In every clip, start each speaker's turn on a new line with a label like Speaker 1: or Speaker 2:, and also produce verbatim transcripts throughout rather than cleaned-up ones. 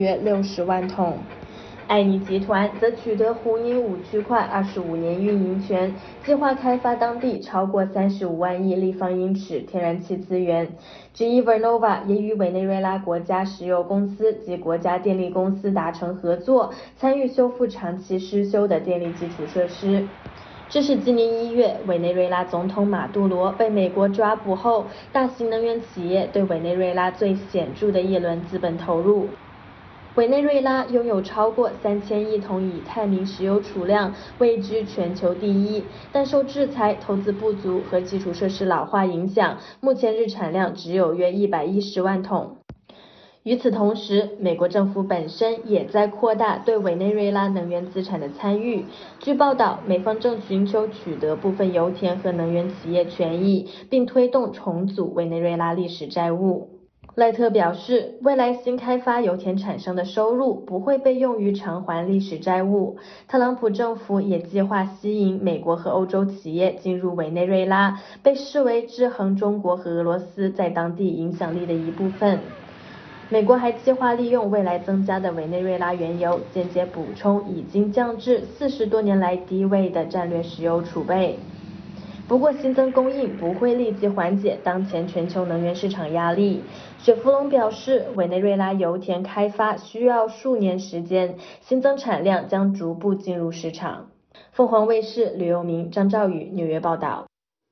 Speaker 1: 约六十万桶。艾尼集团则取得胡宁五区块二十五年运营权，计划开发当地超过三十五万亿立方英尺天然气资源。G E Vernova 也与委内瑞拉国家石油公司及国家电力公司达成合作，参与修复长期失修的电力基础设施。这是今年一月，委内瑞拉总统马杜罗被美国抓捕后，大型能源企业对委内瑞拉最显著的一轮资本投入。委内瑞拉拥有超过三千亿桶以太明石油储量，位居全球第一，但受制裁、投资不足和基础设施老化影响，目前日产量只有约一百一十万桶。与此同时，美国政府本身也在扩大对委内瑞拉能源资产的参与。据报道，美方正寻求取得部分油田和能源企业权益，并推动重组委内瑞拉历史债务。赖特表示，未来新开发油田产生的收入不会被用于偿还历史债务。特朗普政府也计划吸引美国和欧洲企业进入委内瑞拉，被视为制衡中国和俄罗斯在当地影响力的一部分。美国还计划利用未来增加的委内瑞拉原油，间接补充已经降至四十多年来低位的战略石油储备。不过，新增供应不会立即缓解当前全球能源市场压力。雪佛龙表示，委内瑞拉油田开发需要数年时间，新增产量将逐步进入市场。凤凰卫视吕佑明、张兆宇纽约报道。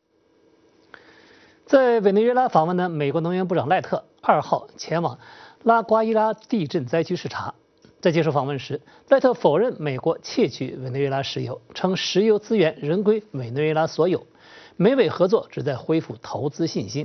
Speaker 2: 在委内瑞拉访问的美国能源部长赖特二号前往拉瓜伊拉地震灾区视察。在接受访问时，赖特否认美国窃取委内瑞拉石油，称石油资源仍归委内瑞拉所有。美委合作旨在恢复投资信心。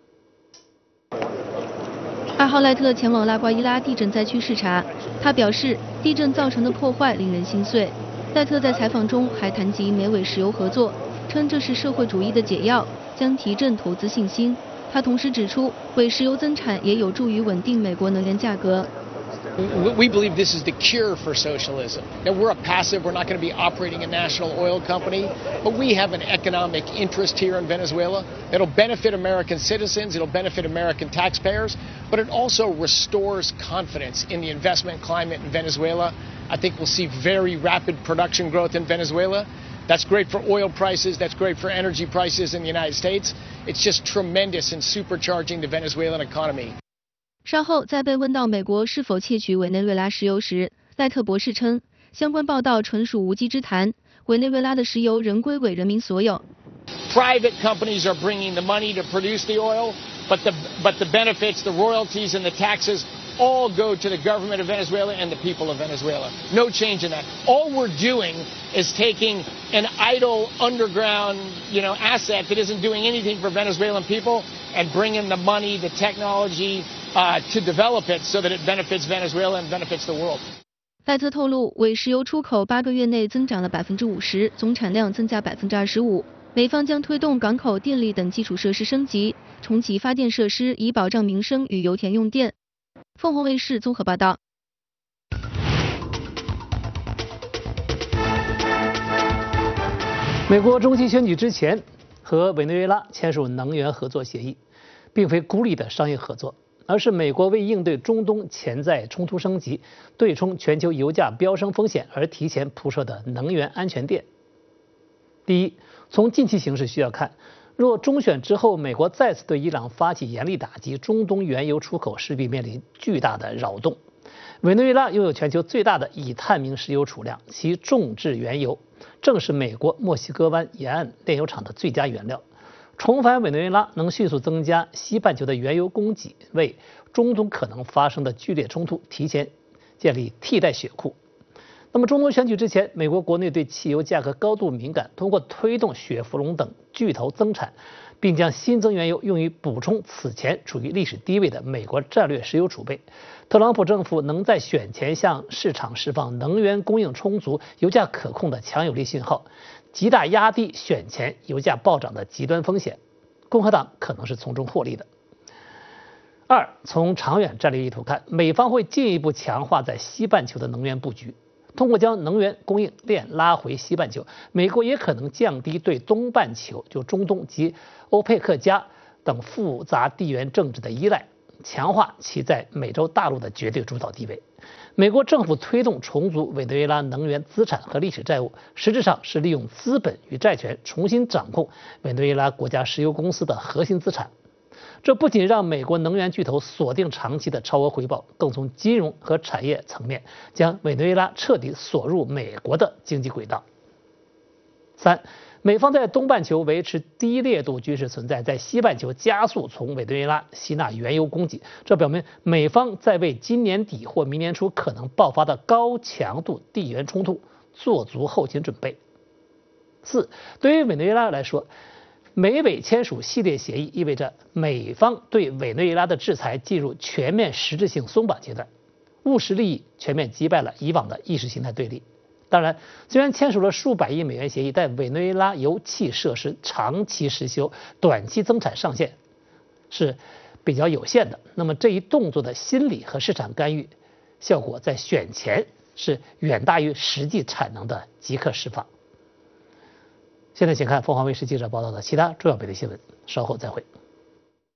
Speaker 3: 二号赖特前往拉瓜伊拉地震灾区视察，他表示地震造成的破坏令人心碎。赖特在采访中还谈及美委石油合作，称这是社会主义的解药，将提振投资信心。他同时指出，委石油增产也有助于稳定美国能源价格。
Speaker 4: We believe this is the cure for socialism. Now, we're a passive, we're not going to be operating a national oil company, but we have an economic interest here in Venezuela that'll benefit American citizens, it'll benefit American taxpayers, but it also restores confidence in the investment climate in Venezuela. I think we'll see very rapid production growth in Venezuela. That's great for oil prices, that's great for energy prices in the United States. It's just tremendous in supercharging the Venezuelan economy.
Speaker 3: 稍后在被问到美国是否窃取委内瑞拉石油时，赖特博士称，相关报道纯属无稽之谈，委内瑞拉的石油仍归委人民所有。
Speaker 4: Private companies are bringing the money to produce the oil, but the but the benefits, the royalties, and the taxes all go to the government of Venezuela and the people of Venezuela. No change in that. All we're doing is taking an idle underground, you know, asset that isn't doing anything for Venezuelan people and bringing the money, the technology, uh, to develop it so that it benefits Venezuela and benefits the world.
Speaker 3: 赖特透露，委石油出口八个月内增长了百分之五十，总产量增加百分之二十五。美方将推动港口、电力等基础设施升级，重启发电设施，以保障民生与油田用电。凤凰卫视综合报道。
Speaker 2: 美国中期选举之前和委内瑞拉签署能源合作协议，并非孤立的商业合作，而是美国为应对中东潜在冲突升级、对冲全球油价飙升风险而提前铺设的能源安全垫。第一，从近期形势需要看，若中选之后美国再次对伊朗发起严厉打击，中东原油出口势必面临巨大的扰动。委内瑞拉拥有全球最大的以探明石油储量，其重质原油正是美国墨西哥湾沿岸炼油厂的最佳原料。重返委内瑞拉能迅速增加西半球的原油供给，为中东可能发生的剧烈冲突提前建立替代血库。那么中东选举之前，美国国内对汽油价格高度敏感，通过推动雪佛龙等巨头增产，并将新增原油用于补充此前处于历史低位的美国战略石油储备。特朗普政府能在选前向市场释放能源供应充足、油价可控的强有力信号，极大压低选前油价暴涨的极端风险。共和党可能是从中获利的。二，从长远战略意图看，美方会进一步强化在西半球的能源布局。通过将能源供应链拉回西半球，美国也可能降低对东半球就中东及欧佩克加等复杂地缘政治的依赖。 强化其在美洲大陆的绝对主导地位。美国政府推动重组委内瑞拉能源资产和历史债务，实质上是利用资本与债权重新掌控委内瑞拉国家石油公司的核心资产。这不仅让美国能源巨头锁定长期的超额回报，更从金融和产业层面将委内瑞拉彻底锁入美国的经济轨道。三，美方在东半球维持低烈度军事存在，在西半球加速从委内瑞拉吸纳原油供给，这表明美方在为今年底或明年初可能爆发的高强度地缘冲突做足后勤准备。四，对于委内瑞拉来说，美委签署系列协议意味着美方对委内瑞拉的制裁进入全面实质性松绑阶段，务实利益全面击败了以往的意识形态对立。当然，虽然签署了数百亿美元协议，但委内瑞拉油气设施长期失修，短期增产上限是比较有限的。那么这一动作的心理和市场干预效果，在选前是远大于实际产能的即刻释放。现在请看凤凰卫视记者报道的其他重要本地新闻，稍后再会。